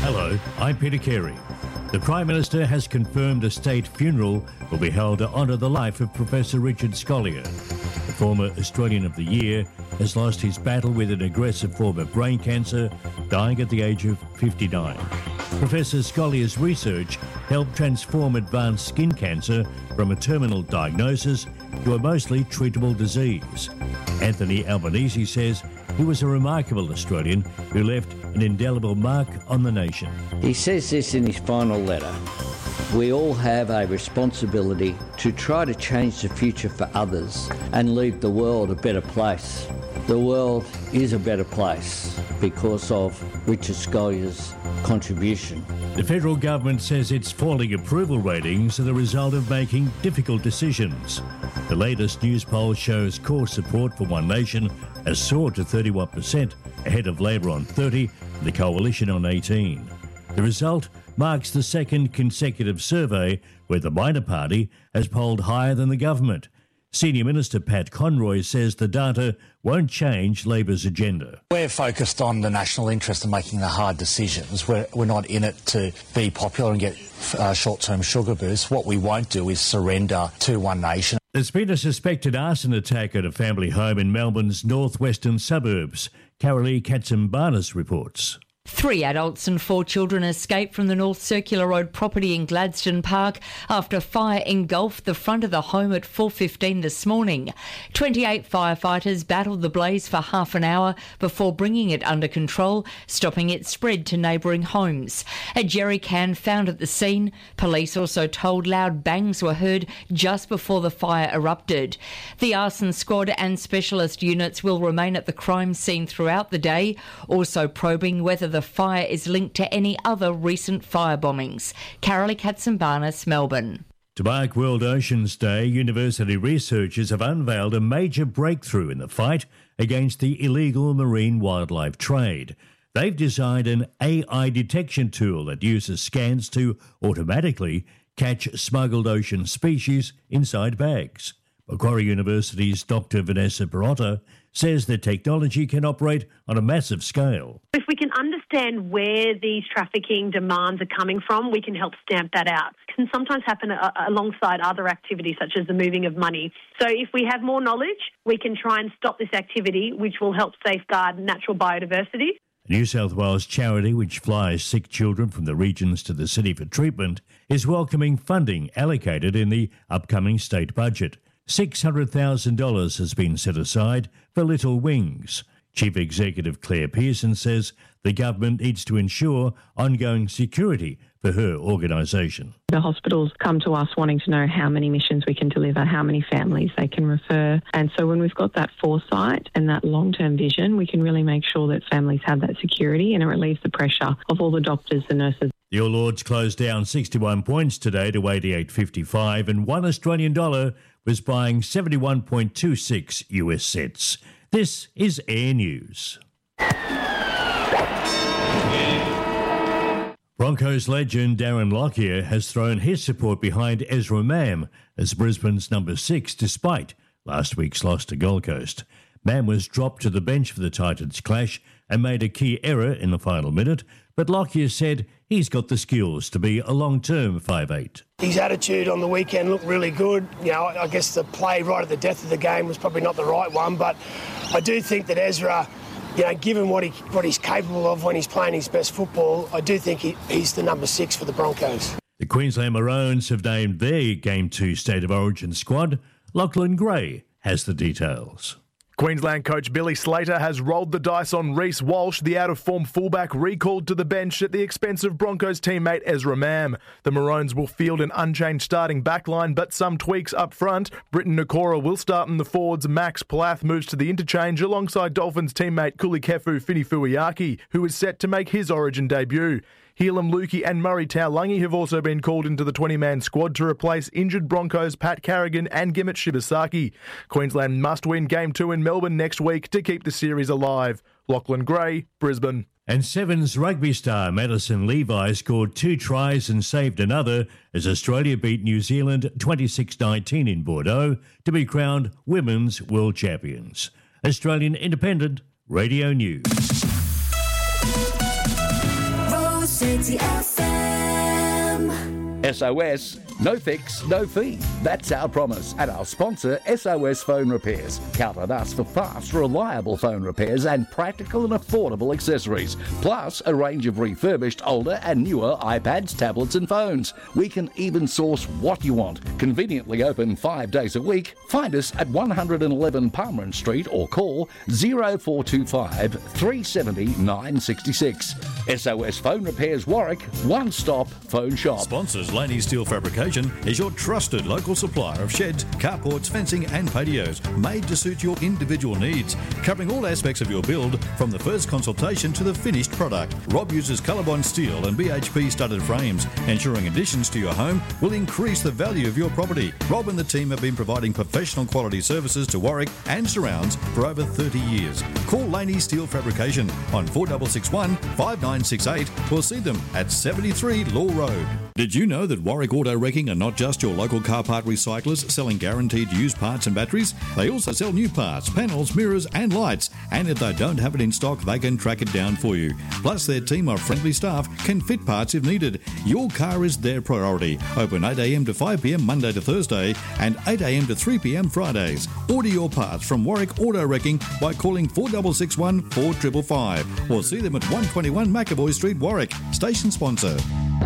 Hello, I'm Peter Carey. The Prime Minister has confirmed a state funeral will be held to honour the life of Professor Richard Scolyer. The former Australian of the Year has lost his battle with an aggressive form of brain cancer, dying at the age of 59. Professor Scolyer's research helped transform advanced skin cancer from a terminal diagnosis to a mostly treatable disease. Anthony Albanese says he was a remarkable Australian who left an indelible mark on the nation. He says this in his final letter. We all have a responsibility to try to change the future for others and leave the world a better place. The world is a better place because of Richard Scolyer's contribution. The federal government says its falling approval ratings are the result of making difficult decisions. The latest news poll shows core support for One Nation has soared to 31%, ahead of Labor on 30% and the Coalition on 18%. The result marks the second consecutive survey where the minor party has polled higher than the government. Senior Minister Pat Conroy says the data won't change Labor's agenda. We're focused on the national interest and making the hard decisions. We're not in it to be popular and get short-term sugar boosts. What we won't do is surrender to One Nation. There's been a suspected arson attack at a family home in Melbourne's northwestern suburbs. Carolee Katsimbanis reports. 3 adults and 4 children escaped from the North Circular Road property in Gladstone Park after fire engulfed the front of the home at 4:15 this morning. 28 firefighters battled the blaze for half an hour before bringing it under control, stopping its spread to neighbouring homes. A jerry can found at the scene. Police also told loud bangs were heard just before the fire erupted. The arson squad and specialist units will remain at the crime scene throughout the day, also probing whether the fire is linked to any other recent fire bombings. Carolee Katsimbanis, Melbourne. To mark World Oceans Day, university researchers have unveiled a major breakthrough in the fight against the illegal marine wildlife trade. They've designed an AI detection tool that uses scans to automatically catch smuggled ocean species inside bags. Macquarie University's Dr. Vanessa Perotta says the technology can operate on a massive scale. If we can understand where these trafficking demands are coming from, we can help stamp that out. It can sometimes happen alongside other activities such as the moving of money. So if we have more knowledge, we can try and stop this activity, which will help safeguard natural biodiversity. A New South Wales charity which flies sick children from the regions to the city for treatment is welcoming funding allocated in the upcoming state budget. $600,000 has been set aside for Little Wings. Chief Executive Claire Pearson says the government needs to ensure ongoing security for her organisation. The hospitals come to us wanting to know how many missions we can deliver, how many families they can refer. And so when we've got that foresight and that long-term vision, we can really make sure that families have that security and it relieves the pressure of all the doctors, the nurses. The All Ords closed down 61 points today to 88.55 and $1 Australian was buying 71.26 US cents. This is Air News. Broncos legend Darren Lockyer has thrown his support behind Ezra Mam as Brisbane's number 6 despite last week's loss to Gold Coast. Mam was dropped to the bench for the Titans clash and made a key error in the final minute, but Lockyer said he's got the skills to be a long-term 5'8". His attitude on the weekend looked really good. I guess the play right at the death of the game was probably not the right one, but I do think that Ezra, given what he's capable of when he's playing his best football, I do think he's the number 6 for the Broncos. The Queensland Maroons have named their Game 2 State of Origin squad. Lachlan Gray has the details. Queensland coach Billy Slater has rolled the dice on Reece Walsh, the out-of-form fullback recalled to the bench at the expense of Broncos teammate Ezra Mam. The Maroons will field an unchanged starting backline, but some tweaks up front. Britton Nakora will start in the forwards. Max Plath moves to the interchange alongside Dolphins teammate Kulikefu Finifuiaki, who is set to make his Origin debut. Helam Lukey and Murray Taulagi have also been called into the 20-man squad to replace injured Broncos Pat Carrigan and Gimmet Shibasaki. Queensland must win Game 2 in Melbourne next week to keep the series alive. Lachlan Gray, Brisbane. And Sevens rugby star Madison Levi scored 2 tries and saved another as Australia beat New Zealand 26-19 in Bordeaux to be crowned Women's World Champions. Australian Independent Radio News. City FM. SOS, no fix, no fee. That's our promise. And our sponsor, SOS Phone Repairs. Count on us for fast, reliable phone repairs and practical and affordable accessories. Plus, a range of refurbished, older and newer iPads, tablets and phones. We can even source what you want. Conveniently open 5 days a week. Find us at 111 Palmerin Street or call 0425 370 966. SOS Phone Repairs Warwick, one-stop phone shop. Sponsors Laney Steel Fabrication is your trusted local supplier of sheds, carports, fencing and patios made to suit your individual needs, covering all aspects of your build from the first consultation to the finished product. Rob uses Colorbond steel and BHP studded frames, ensuring additions to your home will increase the value of your property. Rob and the team have been providing professional quality services to Warwick and surrounds for over 30 years. Call Laney Steel Fabrication on 4661 5968 or see them at 73 Law Road. Did you know that Warwick Auto Wrecking are not just your local car part recyclers selling guaranteed used parts and batteries? They also sell new parts, panels, mirrors and lights, and if they don't have it in stock, they can track it down for you. Plus, their team of friendly staff can fit parts if needed. Your car is their priority. Open 8am to 5pm Monday to Thursday and 8am to 3pm Fridays. Order your parts from Warwick Auto Wrecking by calling 4661 4555 or see them at 121 McAvoy Street, Warwick. Station sponsor.